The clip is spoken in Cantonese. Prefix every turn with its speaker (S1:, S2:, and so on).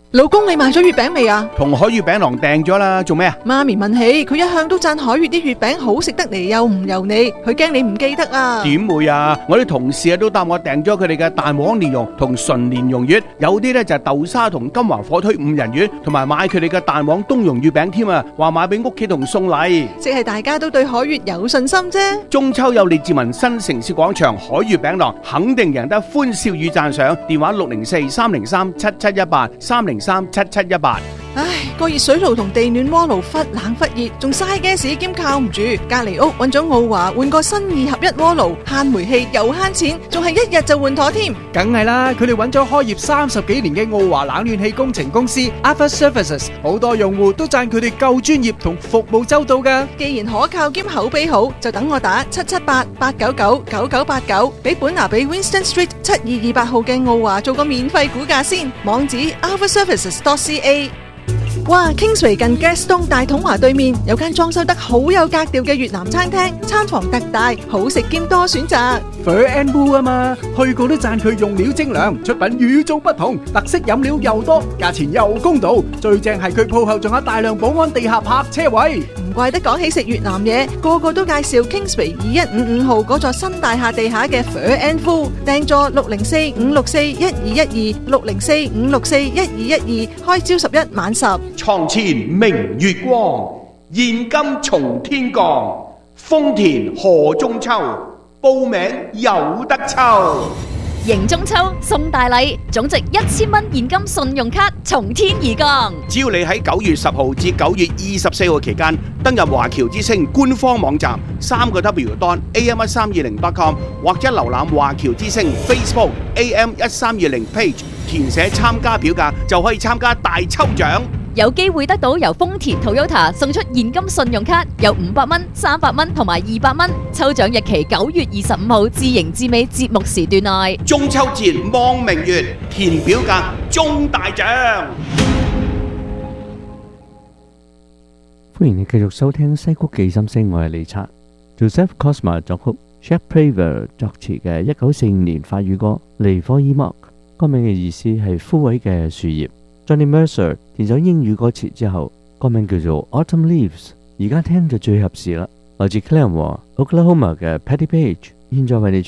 S1: 老公，你買咗月餅未啊？
S2: 同海月餅郎訂咗啦，做咩啊？
S1: 媽咪問起，佢一向都讚海月啲月餅好食得嚟，又唔油膩，佢驚你唔記得啊。
S2: 點會啊？我啲同事都答我訂咗佢哋嘅蛋黃蓮蓉同純蓮蓉月，有啲呢就係豆沙同金華火腿5仁月，同埋買佢哋嘅蛋黃冬蓉月餅添啊！話買俾屋企同送禮，
S1: 即係大家都對海月有信心啫。
S2: 中秋有列治文新城市廣場海月餅郎，肯定贏得歡笑與讚賞。電話604-303-7718 303-7718。
S1: 唉，個熱水爐同地暖鍋爐忽冷忽熱，仲嘥 gas 兼靠唔住。隔籬屋揾咗奧華換個新2合1鍋爐，慳煤氣又慳錢，仲係1日就換妥添。
S3: 梗係啦，佢哋揾咗開業30幾年嘅奧華冷暖氣工程公司 Alpha Services， 好多用戶都讚佢哋夠專業同服務周到噶。
S1: 既然可靠兼口碑好，就等我打778-899-9989，俾本拿比 Winston Street 7228號嘅奧華做個免費估價先。網址 alphaservices.ca。哇 Kingsway 近 Gaston 大統華對面有間裝修得好有格調嘅越南餐廳，餐房特大，好食兼多選擇。
S3: Fur and Wool 啊嘛，去過都讚佢用料精良，出品與眾不同，特色飲料又多，價錢又公道，最正係佢鋪後仲有大量保安地下泊車位。
S1: 唔怪得講起食越南嘢，個個都介紹 Kingsway 2155號嗰座新大廈地下嘅 Fur and Wool， 訂座604-564-1212 604-564-1212，開朝11晚10。
S2: 床前明月光，現金從天降，豐田賀中秋，報名有得抽。
S4: 迎中秋送大禮，總值1000蚊現金信用卡從天而降。
S2: 只要你喺9月10號至9月24號期間登入華僑之星官方網站3w.am1320.com 或者瀏覽華僑之星 Facebook AM1320 page， 填寫參加表格就可以參加大抽獎。
S4: 有機會得到由豐田 Toyota 送出現金信用卡，有500蚊、300蚊同埋200蚊。抽獎日期9月25號至迎至尾節目時段內。
S2: 中秋節望明月，填表格中大獎。
S5: 歡迎你繼續收聽西曲記心聲，我係李察。Joseph Cosma 作曲 ，Shep Praver 作詞嘅1945年法語歌《尼科伊莫》，歌名嘅意思係枯萎嘅樹葉。Johnny Mercer 填咗英語歌詞之後，歌名叫做 Autumn Leaves， 而家聽就最合時啦。來自 Claremore Oklahoma 嘅 Patty Page， 現在為你唱。